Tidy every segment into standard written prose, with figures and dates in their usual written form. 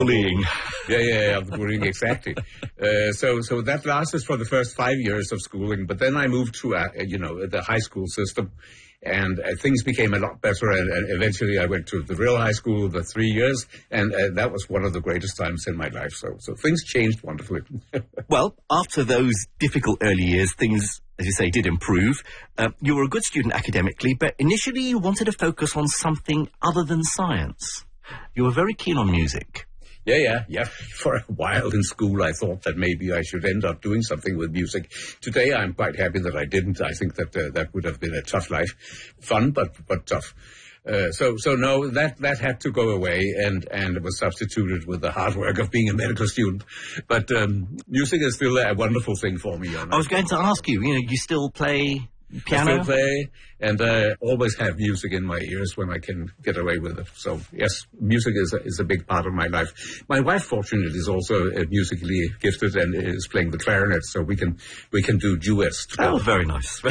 bullying. Yeah, the bullying, exactly. So that lasted for the first 5 years of schooling, but then I moved to, the high school system, and things became a lot better, and eventually I went to the real high school, the 3 years, and that was one of the greatest times in my life. So things changed wonderfully. Well, after those difficult early years, things, as you say, did improve. You were a good student academically, but initially you wanted to focus on something other than science. You were very keen on music. Yeah. For a while in school, I thought that maybe I should end up doing something with music. Today, I'm quite happy that I didn't. I think that that would have been a tough life. Fun, but tough. So no, that had to go away, and it was substituted with the hard work of being a medical student. But music is still a wonderful thing for me. I was going to ask you, you still play piano? I still play, and always have music in my ears when I can get away with it. So, yes, music is a big part of my life. My wife, fortunately, is also musically gifted and is playing the clarinet, so we can do duets together. Oh, very nice.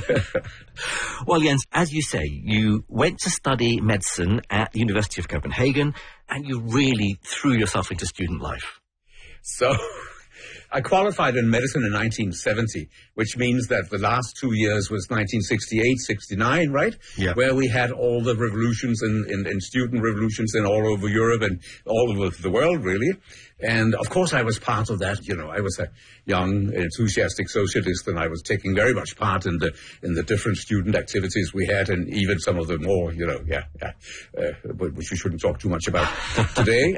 Well, Jens, as you say, you went to study medicine at the University of Copenhagen, and you really threw yourself into student life. So I qualified in medicine in 1970, which means that the last 2 years was 1968, 69, right? Yeah. Where we had all the revolutions and student revolutions in all over Europe and all over the world, really. And, of course, I was part of that. I was a young, enthusiastic socialist, and I was taking very much part in the different student activities we had, and even some of the more, which we shouldn't talk too much about today.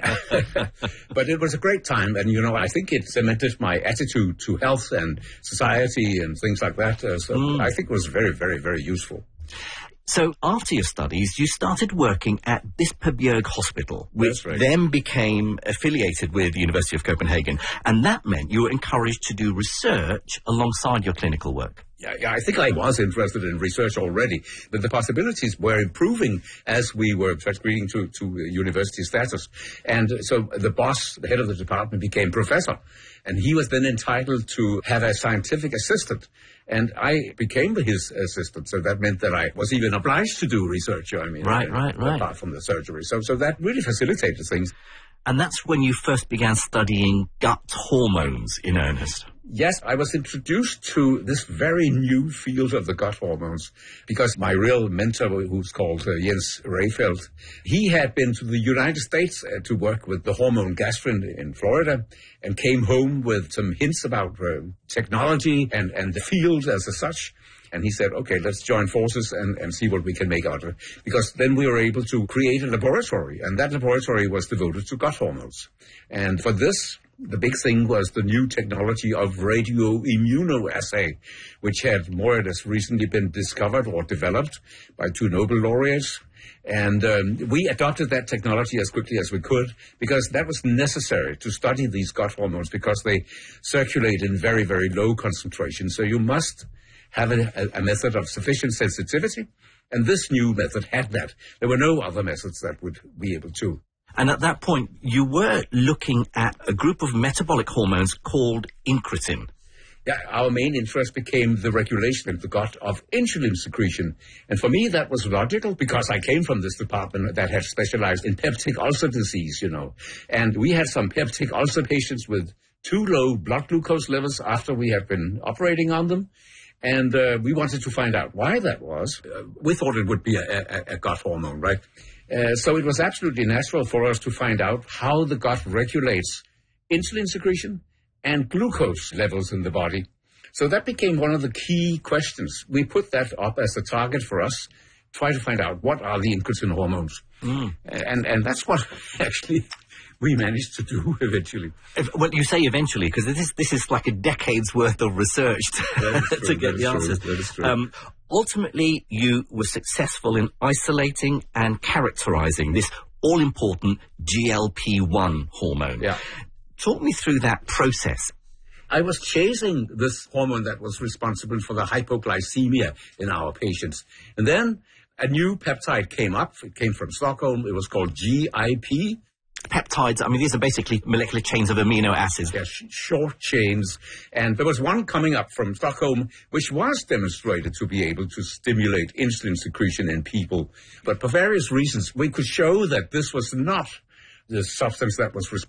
But it was a great time, and, I think it cemented my attitude to health and society and things like that. I think it was very, very, very useful. So after your studies, you started working at Bispebjerg Hospital, which then became affiliated with the University of Copenhagen. And that meant you were encouraged to do research alongside your clinical work. Yeah, I think I was interested in research already, but the possibilities were improving as we were transferring to university status. And so the boss, the head of the department, became professor, and he was then entitled to have a scientific assistant. And I became his assistant, so that meant that I was even obliged to do research, Right. Apart from the surgery. So that really facilitated things. And that's when you first began studying gut hormones in earnest. Yes, I was introduced to this very new field of the gut hormones because my real mentor, who's called Jens Rehfeldt, he had been to the United States to work with the hormone gastrin in Florida and came home with some hints about technology and the field as such. And he said, okay, let's join forces and see what we can make out of it. Because then we were able to create a laboratory, and that laboratory was devoted to gut hormones. And for this, the big thing was the new technology of radioimmunoassay, which had more or less recently been discovered or developed by 2 Nobel laureates. And we adopted that technology as quickly as we could because that was necessary to study these gut hormones because they circulate in very, very low concentration. So you must have a method of sufficient sensitivity, and this new method had that. There were no other methods that would be able to. And at that point, you were looking at a group of metabolic hormones called incretin. Yeah, our main interest became the regulation in the gut of insulin secretion. And for me, that was logical because I came from this department that had specialized in peptic ulcer disease, And we had some peptic ulcer patients with too low blood glucose levels after we had been operating on them. And we wanted to find out why that was. We thought it would be a gut hormone, right? So it was absolutely natural for us to find out how the gut regulates insulin secretion and glucose levels in the body. So that became one of the key questions. We put that up as a target for us, try to find out what are the incretin hormones. And that's what actually we managed to do eventually. Well, you say eventually, because this is like a decade's worth of research to get the answers. That is true. Ultimately, you were successful in isolating and characterizing this all-important GLP-1 hormone. Yeah. Talk me through that process. I was chasing this hormone that was responsible for the hypoglycemia in our patients. And then a new peptide came up. It came from Stockholm. It was called GIP. Peptides, these are basically molecular chains of amino acids. Yes, short chains. And there was one coming up from Stockholm which was demonstrated to be able to stimulate insulin secretion in people. But for various reasons, we could show that this was not the substance that was responsible